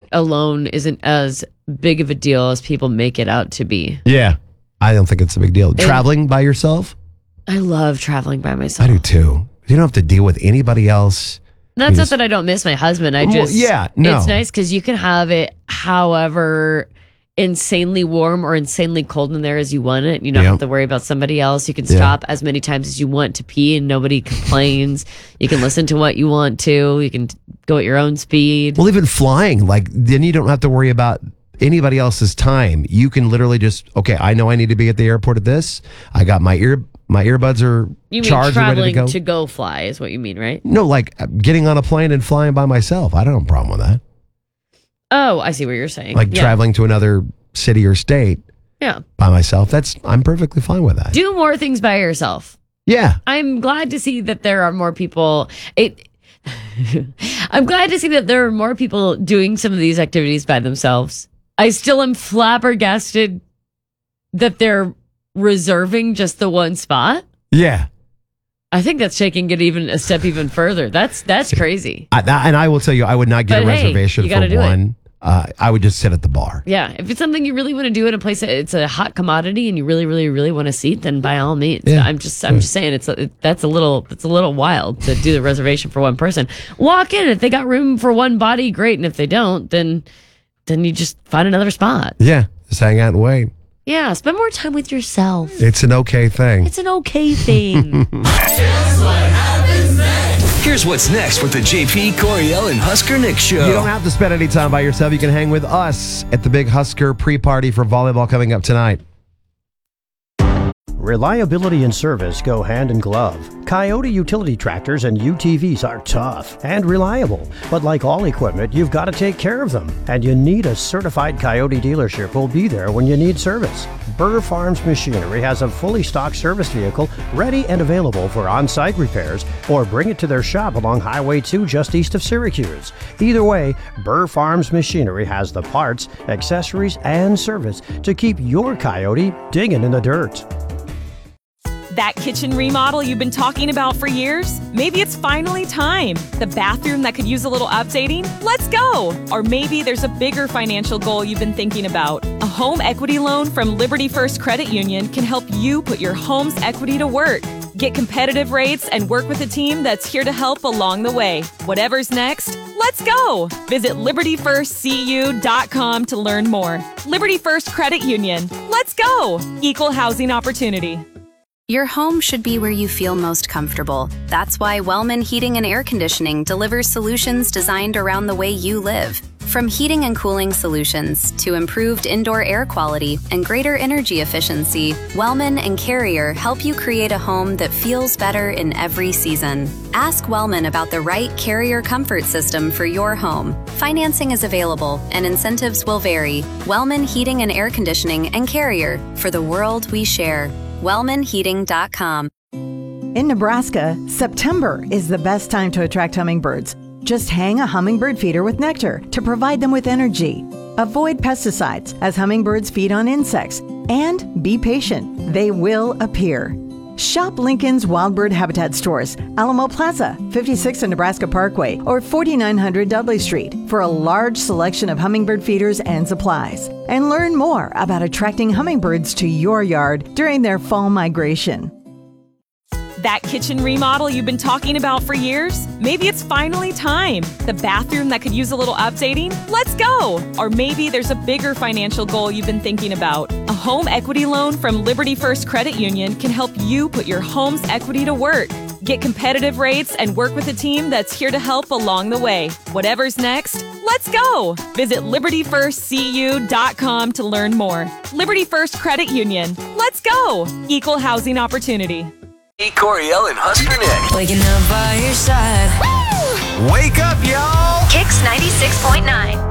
alone isn't as big of a deal as people make it out to be. Yeah. I don't think it's a big deal. Traveling by yourself? I love traveling by myself. I do too. You don't have to deal with anybody else. That's not that I don't miss my husband. It's nice because you can have it however insanely warm or insanely cold in there as you want it. You don't have to worry about somebody else. You can stop as many times as you want to pee and nobody complains. You can listen to what you want to. You can go at your own speed. Well, even flying, then you don't have to worry about anybody else's time. You can literally just, okay, I know I need to be at the airport at this. I got my earbuds are charged and ready to go. To go fly is what you mean, right? No, like getting on a plane and flying by myself. I don't have a problem with that. Oh, I see what you're saying. Traveling to another city or state by myself. I'm perfectly fine with that. Do more things by yourself. Yeah. I'm glad to see that there are more people. I'm glad to see that there are more people doing some of these activities by themselves. I still am flabbergasted that they're reserving just the one spot. Yeah. I think that's taking it even a step even further. That's crazy. And I will tell you, I would not get a reservation for one. I would just sit at the bar. Yeah. If it's something you really want to do in a place that it's a hot commodity and you really, really, really want to see it, then by all means. Yeah. I'm just saying it's a little wild to do the reservation for one person. Walk in. If they got room for one body, great. And if they don't, then you just find another spot. Yeah. Just hang out and wait. Yeah, spend more time with yourself. It's an okay thing. It's an okay thing. Here's what's next with the JP, Coriel, and Husker Nick show. You don't have to spend any time by yourself. You can hang with us at the big Husker pre-party for volleyball coming up tonight. Reliability and service go hand in glove. Coyote utility tractors and UTVs are tough and reliable, but like all equipment, you've got to take care of them, and you need a certified Coyote dealership who'll be there when you need service. Burr Farms Machinery has a fully stocked service vehicle ready and available for on-site repairs, or bring it to their shop along Highway 2 just east of Syracuse. Either way, Burr Farms Machinery has the parts, accessories, and service to keep your Coyote digging in the dirt. That kitchen remodel you've been talking about for years? Maybe it's finally time. The bathroom that could use a little updating? Let's go! Or maybe there's a bigger financial goal you've been thinking about. A home equity loan from Liberty First Credit Union can help you put your home's equity to work. Get competitive rates and work with a team that's here to help along the way. Whatever's next, let's go! Visit LibertyFirstCU.com to learn more. Liberty First Credit Union. Let's go! Equal housing opportunity. Your home should be where you feel most comfortable. That's why Wellman Heating and Air Conditioning delivers solutions designed around the way you live. From heating and cooling solutions to improved indoor air quality and greater energy efficiency, Wellman and Carrier help you create a home that feels better in every season. Ask Wellman about the right Carrier comfort system for your home. Financing is available and incentives will vary. Wellman Heating and Air Conditioning and Carrier, for the world we share. WellmanHeating.com. In Nebraska, September is the best time to attract hummingbirds. Just hang a hummingbird feeder with nectar to provide them with energy. Avoid pesticides as hummingbirds feed on insects. And be patient, they will appear. Shop Lincoln's Wildbird Habitat stores, Alamo Plaza, 56 and Nebraska Parkway, or 4900 Dudley Street for a large selection of hummingbird feeders and supplies. And learn more about attracting hummingbirds to your yard during their fall migration. That kitchen remodel you've been talking about for years? Maybe it's finally time. The bathroom that could use a little updating? Let's go! Or maybe there's a bigger financial goal you've been thinking about. A home equity loan from Liberty First Credit Union can help you put your home's equity to work. Get competitive rates and work with a team that's here to help along the way. Whatever's next, let's go! Visit LibertyFirstCU.com to learn more. Liberty First Credit Union. Let's go! Equal housing opportunity. Coriel and Husker Nick. Waking up by your side. Woo! Wake up, y'all! Kicks 96.9.